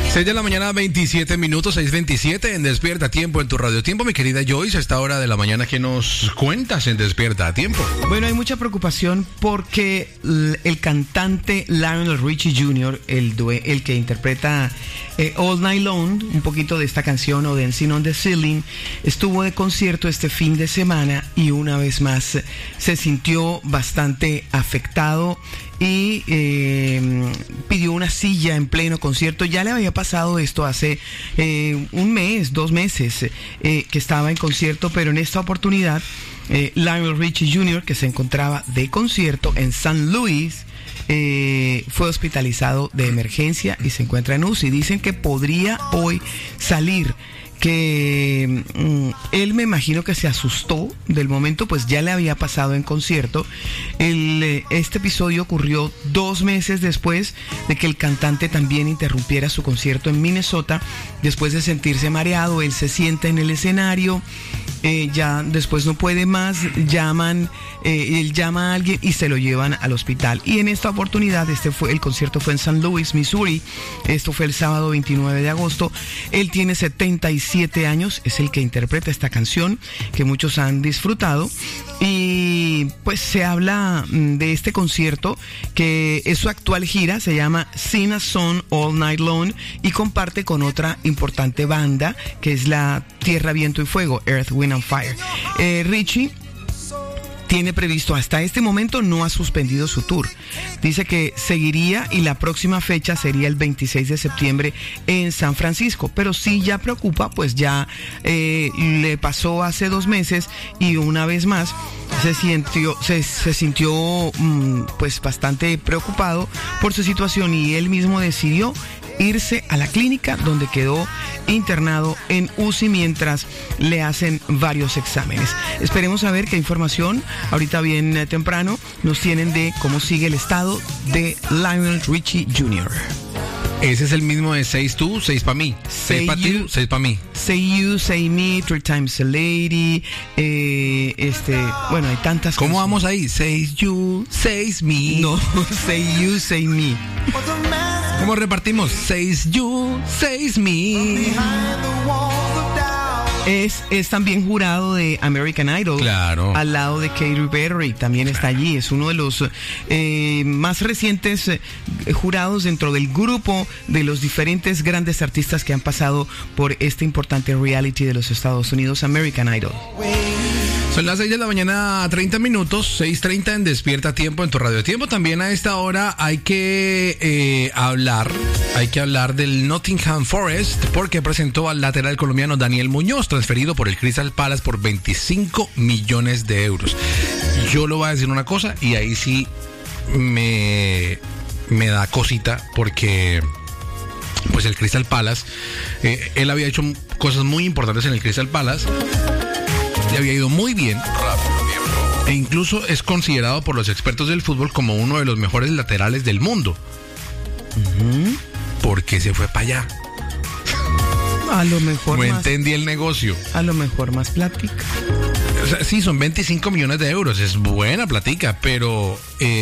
6 de la mañana, 27 minutos, 6:27 en Despierta a Tiempo en tu Radio Tiempo. Mi querida Joyce, a esta hora de la mañana, ¿qué nos cuentas en Despierta a Tiempo? Bueno, hay mucha preocupación porque el cantante Lionel Richie Jr., el que interpreta All Night Long, un poquito de esta canción, o Dancing on the Ceiling, estuvo de concierto este fin de semana y una vez más se sintió bastante afectado y pidió una silla en pleno concierto. Ya le había pasado esto hace un mes, 2 meses, que estaba en concierto, pero en esta oportunidad Lionel Richie Jr., que se encontraba de concierto en San Luis, fue hospitalizado de emergencia y se encuentra en UCI. Dicen que podría hoy salir, que él, me imagino que se asustó del momento, pues ya le había pasado en concierto. Este episodio ocurrió 2 meses después de que el cantante también interrumpiera su concierto en Minnesota, después de sentirse mareado. Él se sienta en el escenario, ya después no puede más, él llama a alguien y se lo llevan al hospital. Y en esta oportunidad, el concierto fue en St. Louis, Missouri. Esto fue el sábado 29 de agosto. Él tiene 77 años, es el que interpreta esta canción que muchos han disfrutado. Y pues se habla de este concierto, que es su actual gira, se llama Sing a Song All Night Long, y comparte con otra importante banda que es la Tierra, Viento y Fuego, Earth, Wind and Fire. Richie tiene previsto, hasta este momento no ha suspendido su tour. Dice que seguiría y la próxima fecha sería el 26 de septiembre en San Francisco. Pero sí ya preocupa, pues ya le pasó hace 2 meses y una vez más se sintió pues bastante preocupado por su situación, y él mismo decidió irse a la clínica donde quedó internado en UCI mientras le hacen varios exámenes. Esperemos a ver qué información ahorita bien temprano nos tienen de cómo sigue el estado de Lionel Richie Jr. Ese es el mismo de 6 tú, 6 para mí. 6 para ti, 6 para mí. Say You, Say Me, 3 Times a Lady. Bueno, hay tantas ¿Cómo cosas. vamos ahí? 6 you, 6 me. No, Say You, Say Me. ¿Cómo repartimos? 6 you, 6 me. Es también jurado de American Idol. Claro. Al lado de Katy Perry, también está allí. Es uno de los más recientes jurados dentro del grupo de los diferentes grandes artistas que han pasado por este importante reality de los Estados Unidos, American Idol. Son las 6 de la mañana, 30 minutos, 6:30 en Despierta a Tiempo en tu Radio Tiempo. También a esta hora hay que hablar del Nottingham Forest, porque presentó al lateral colombiano Daniel Muñoz, transferido por el Crystal Palace por 25 millones de euros. Yo le voy a decir una cosa, y ahí sí me da cosita, porque pues el Crystal Palace, él había hecho cosas muy importantes en el Crystal Palace. Le había ido muy bien, e incluso es considerado por los expertos del fútbol como uno de los mejores laterales del mundo. ¿Por qué se fue para allá? A lo mejor no más, entendí el negocio. A lo mejor más plática. O sea, sí, son 25 millones de euros, es buena plática, pero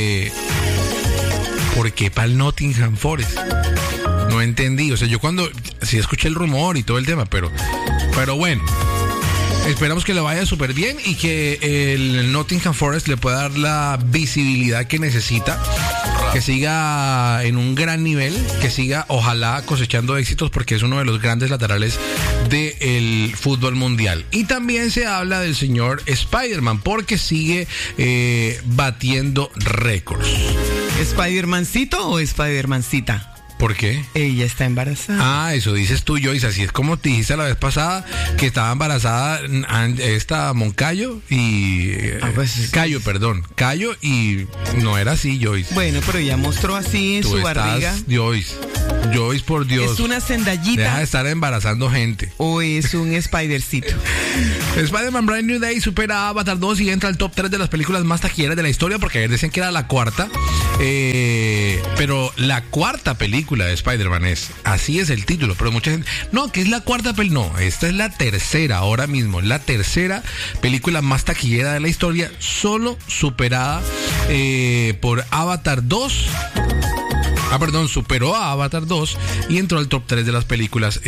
¿por qué para el Nottingham Forest? No entendí. O sea, yo sí escuché el rumor y todo el tema, pero bueno. Esperamos que le vaya súper bien y que el Nottingham Forest le pueda dar la visibilidad que necesita, que siga en un gran nivel, que siga ojalá cosechando éxitos, porque es uno de los grandes laterales del fútbol mundial. Y también se habla del señor Spider-Man, porque sigue batiendo récords. ¿Spider-Mancito o Spider-Mancita? ¿Por qué? Ella está embarazada. Ah, eso dices tú, Joyce. Así es como te dijiste la vez pasada, que estaba embarazada esta Moncayo y... Cayo, perdón. Cayo, y no era así, Joyce. Bueno, pero ella mostró así en su barriga. Joyce, por Dios. ¿Es una Zendayita? Deja de estar embarazando gente. ¿O es un Spidercito? Spider-Man Brand New Day supera a Avatar 2 y entra al top 3 de las películas más taquilleras de la historia, porque ayer decían que era la cuarta. Pero la cuarta película de Spider-Man así es el título, pero mucha gente, no, que es la cuarta película, no, esta es la tercera ahora mismo, la tercera película más taquillera de la historia, solo superada por Avatar 2 superó a Avatar 2 y entró al top 3 de las películas.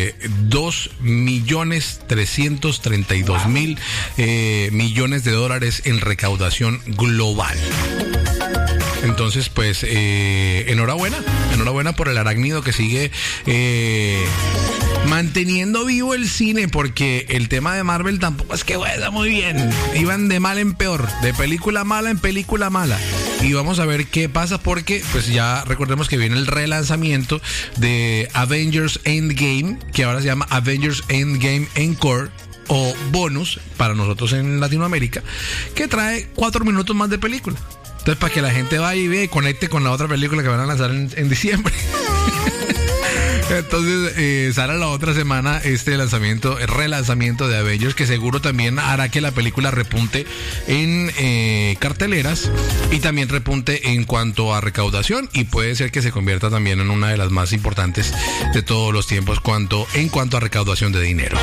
2.332.000 millones de dólares en recaudación global. Entonces, pues, enhorabuena por el arácnido que sigue manteniendo vivo el cine, porque el tema de Marvel tampoco es que vaya muy bien. Iban de mal en peor, de película mala en película mala. Y vamos a ver qué pasa, porque pues ya recordemos que viene el relanzamiento de Avengers Endgame, que ahora se llama Avengers Endgame Encore o bonus para nosotros en Latinoamérica, que trae 4 minutos más de película. Entonces, para que la gente vaya y vea y conecte con la otra película que van a lanzar en diciembre. Entonces sale la otra semana este relanzamiento de Avengers, que seguro también hará que la película repunte en carteleras y también repunte en cuanto a recaudación, y puede ser que se convierta también en una de las más importantes de todos los tiempos en cuanto a recaudación de dinero.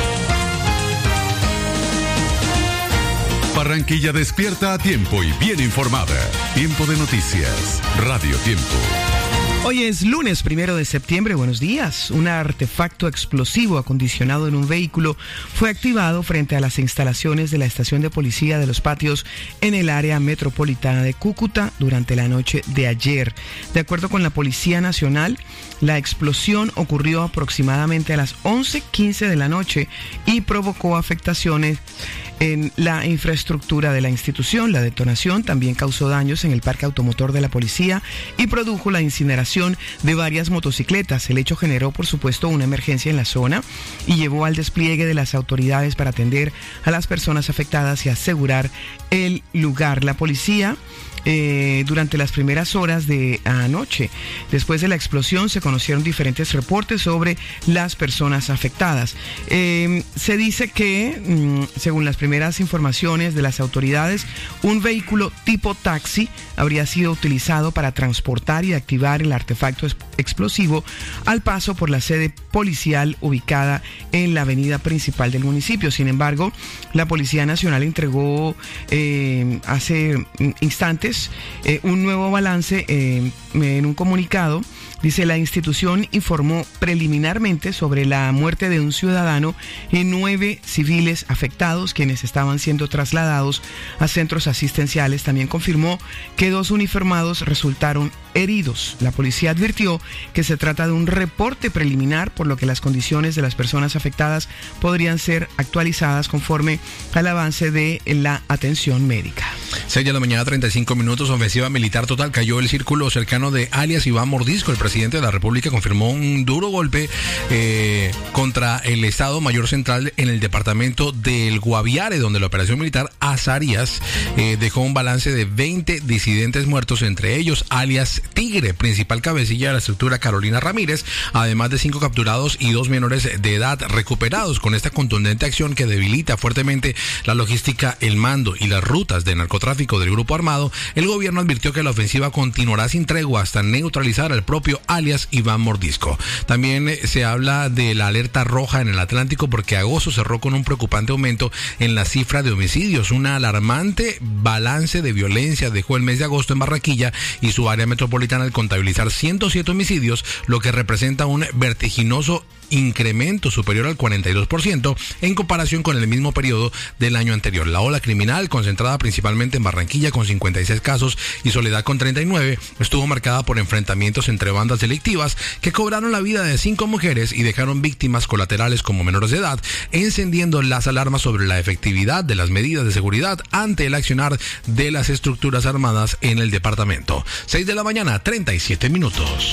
Barranquilla despierta a tiempo y bien informada. Tiempo de noticias. Radio Tiempo. Hoy es lunes 1 de septiembre. Buenos días. Un artefacto explosivo acondicionado en un vehículo fue activado frente a las instalaciones de la estación de policía de Los Patios en el área metropolitana de Cúcuta durante la noche de ayer. De acuerdo con la Policía Nacional, la explosión ocurrió aproximadamente a las 11:15 de la noche y provocó afectaciones en la infraestructura de la institución. La detonación también causó daños en el parque automotor de la policía y produjo la incineración de varias motocicletas. El hecho generó, por supuesto, una emergencia en la zona y llevó al despliegue de las autoridades para atender a las personas afectadas y asegurar el lugar. La policía durante las primeras horas de anoche, después de la explosión, se conocieron diferentes reportes sobre las personas afectadas. Se dice que, según las primeras informaciones de las autoridades, un vehículo tipo taxi habría sido utilizado para transportar y activar el artefacto explosivo al paso por la sede policial ubicada en la avenida principal del municipio. Sin embargo, la Policía Nacional entregó hace instantes un nuevo balance en un comunicado. Dice: la institución informó preliminarmente sobre la muerte de un ciudadano y 9 civiles afectados, quienes estaban siendo trasladados a centros asistenciales. También confirmó que 2 uniformados resultaron heridos. La policía advirtió que se trata de un reporte preliminar, por lo que las condiciones de las personas afectadas podrían ser actualizadas conforme al avance de la atención médica. 6 de la mañana, 35 minutos, ofensiva militar total. Cayó el círculo cercano de alias Iván Mordisco. El presidente de la República confirmó un duro golpe contra el Estado Mayor Central en el departamento del Guaviare, donde la operación militar Azarias dejó un balance de 20 disidentes muertos, entre ellos alias Tigre, principal cabecilla de la estructura Carolina Ramírez, además de 5 capturados y 2 menores de edad recuperados. Con esta contundente acción que debilita fuertemente la logística, el mando y las rutas de narcotráfico del grupo armado, el gobierno advirtió que la ofensiva continuará sin tregua hasta neutralizar al propio alias Iván Mordisco. También se habla de la alerta roja en el Atlántico, porque agosto cerró con un preocupante aumento en la cifra de homicidios. Una alarmante balance de violencia dejó el mes de agosto en Barranquilla y su área metropolitana al contabilizar 107 homicidios, lo que representa un vertiginoso incremento superior al 42% en comparación con el mismo periodo del año anterior. La ola criminal, concentrada principalmente en Barranquilla con 56 casos y Soledad con 39, estuvo marcada por enfrentamientos entre bandas delictivas que cobraron la vida de 5 mujeres y dejaron víctimas colaterales como menores de edad, encendiendo las alarmas sobre la efectividad de las medidas de seguridad ante el accionar de las estructuras armadas en el departamento. 6 de la mañana, 37 minutos.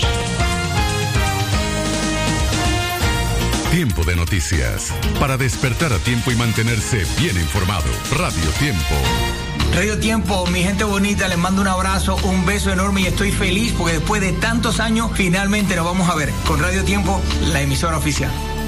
Tiempo de noticias. Para despertar a tiempo y mantenerse bien informado. Radio Tiempo. Radio Tiempo, mi gente bonita, les mando un abrazo, un beso enorme y estoy feliz porque después de tantos años finalmente nos vamos a ver con Radio Tiempo, la emisora oficial.